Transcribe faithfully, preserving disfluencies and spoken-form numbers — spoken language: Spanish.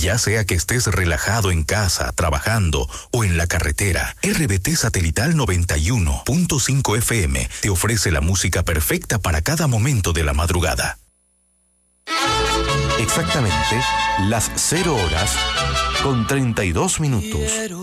Ya sea que estés relajado en casa, trabajando o en la carretera, R B T Satelital noventa y uno punto cinco F M te ofrece la música perfecta para cada momento de la madrugada. Exactamente las cero horas con treinta y dos minutos.